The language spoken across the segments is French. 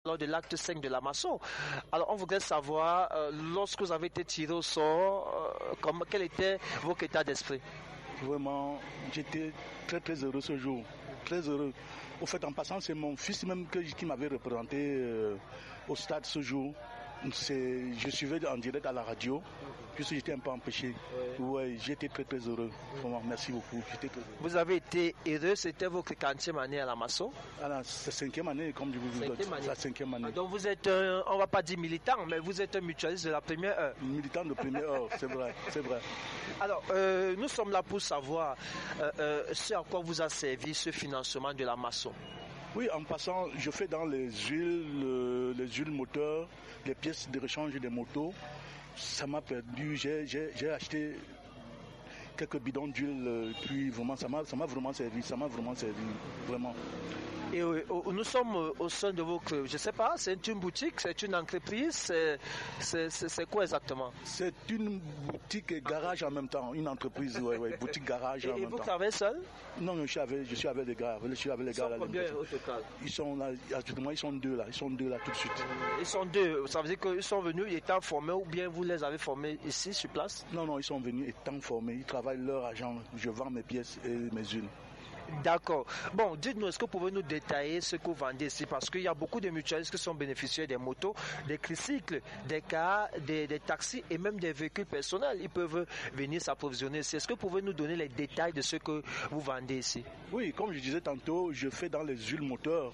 lors de l'acte 5 de la Masso. Alors, on voudrait savoir, lorsque vous avez été tiré au sort, quel était votre état d'esprit? Vraiment, j'étais très très heureux ce jour, très heureux. Au fait, en passant, c'est mon fils même qui m'avait représenté au stade ce jour. Je suivais en direct à la radio, puisque j'étais un peu empêché. Ouais, j'étais très très heureux. Vraiment, merci beaucoup. J'étais très heureux. Vous avez été heureux, c'était votre 40e année à la Masso? Alors, c'est 5e année, comme je vous le dis. C'est la 5e année. Donc vous êtes, on va pas dire militant, mais vous êtes un mutualiste de la première heure. Militant de première heure, c'est vrai, c'est vrai. Alors, nous sommes là pour savoir ce à quoi vous a servi ce financement de la Masso. Oui, en passant, je fais dans les huiles moteurs, les pièces de rechange des motos. Ça m'a perdu, j'ai acheté quelques bidons d'huile, puis vraiment, ça m'a vraiment servi, vraiment. Et nous sommes au sein de votre, je sais pas, c'est une boutique, c'est une entreprise, c'est quoi exactement? C'est une boutique et garage en même temps, une entreprise, ouais, boutique garage en même temps. Et vous travaillez seul? Non, je suis avec les gars, Ils sont combien au total? Ils sont là, actuellement, ils sont deux là tout de suite. Ils sont deux, ça veut dire qu'ils sont venus étant formés ou bien vous les avez formés ici sur place? Non, ils sont venus étant formés, ils travaillent leur agent, je vends mes pièces et mes huiles. D'accord. Bon, dites-nous, est-ce que vous pouvez nous détailler ce que vous vendez ici? Parce qu'il y a beaucoup de mutualistes qui sont bénéficiaires des motos, des tricycles, des cars, des taxis et même des véhicules personnels. Ils peuvent venir s'approvisionner ici. Est-ce que vous pouvez nous donner les détails de ce que vous vendez ici? Oui, comme je disais tantôt, je fais dans les huiles moteurs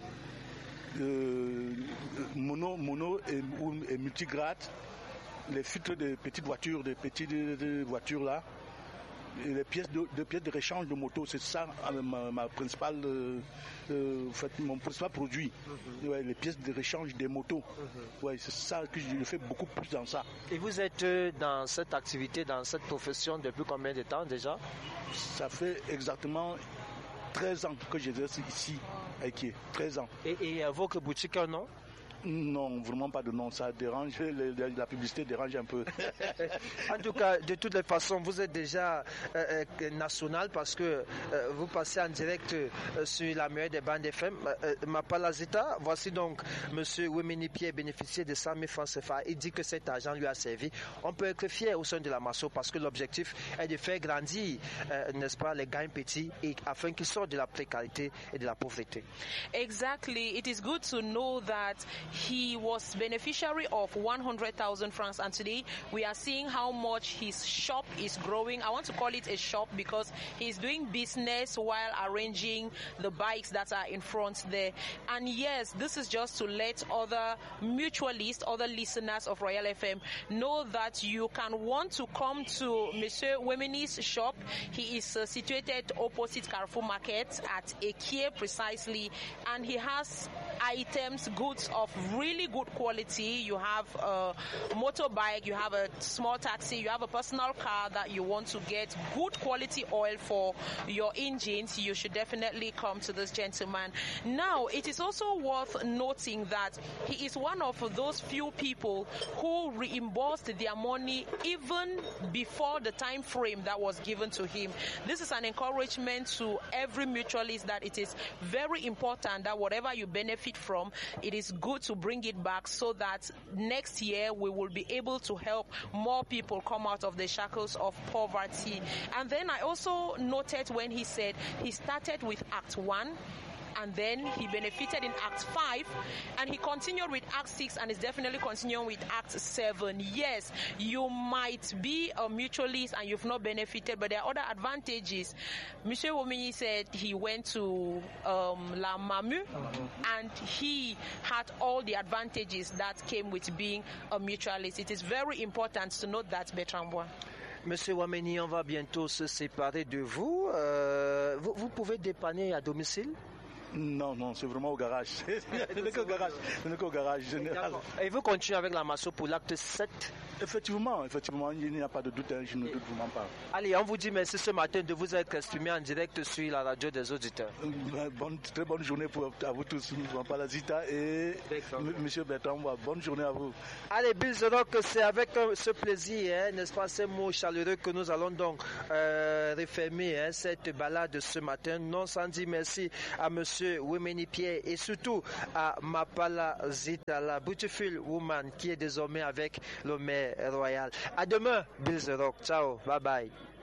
mono et multigrade, les filtres de petites voitures, là. Et les pièces de rechange de moto, c'est ça ma principale, mon principal produit. Ouais, les pièces de rechange des motos. Ouais, c'est ça que je fais beaucoup plus dans ça. Et vous êtes dans cette activité, dans cette profession depuis combien de temps déjà? Ça fait exactement 13 ans que j'exerce ici à Iké. 13 ans. Et votre boutique a un nom? Non, vraiment pas de nom, ça dérange, la publicité dérange un peu. En tout cas, de toutes les façons, vous êtes déjà national parce que vous passez en direct sur la meilleure des bandes FM. Mapalazita, voici donc Monsieur Wemeni Pierre bénéficier de 100 000 francs CFA. Il dit que cet argent lui a servi. On peut être fier au sein de la Masso parce que l'objectif est de faire grandir, n'est-ce pas, les gains petits et afin qu'ils sortent de la précarité et de la pauvreté. Exactly. It is good to know that he was beneficiary of 100,000 francs, and today we are seeing how much his shop is growing. I want to call it a shop because he's doing business while arranging the bikes that are in front there. And yes, this is just to let other mutualists, other listeners of Royal FM know that you can want to come to Monsieur Wemeni's shop. He is situated opposite Carrefour Market at Ekie precisely, and he has items, goods of really good quality. You have a motorbike, you have a small taxi, you have a personal car that you want to get good quality oil for your engines. You should definitely come to this gentleman. Now, it is also worth noting that he is one of those few people who reimbursed their money even before the time frame that was given to him. This is an encouragement to every mutualist that it is very important that whatever you benefit from, it is good to bring it back so that next year we will be able to help more people come out of the shackles of poverty. And then I also noted when he said he started with Act 1, and then he benefited in Act 5, and he continued with Act 6, and is definitely continuing with Act 7. Yes, you might be a mutualist and you've not benefited, but there are other advantages. Monsieur Womini said he went to La Mamu, and he had all the advantages that came with being a mutualist. It is very important to note that, Bertrand Bois. Monsieur Wameni, on va bientôt se séparer de vous. Vous pouvez dépanner à domicile? Non, c'est vraiment au garage. Ce n'est qu'au garage général. Et vous continuez avec la Masso pour l'acte 7? Effectivement, il n'y a pas de doute, je ne doute vraiment pas. Allez, on vous dit merci ce matin de vous être exprimé en direct sur la radio des auditeurs. Très bonne journée à vous tous, Mapalazita et Monsieur Bertrand. Bonne journée à vous. Allez, Bill Rock, c'est avec ce plaisir, n'est-ce pas, ces mots chaleureux que nous allons donc refermer cette balade ce matin. Non sans dire merci à Monsieur Monsieur Wemeni Pierre et surtout à Mapala Zita, la beautiful woman qui est désormais avec le maire royal. À demain, Bill The Rock. Ciao, bye bye.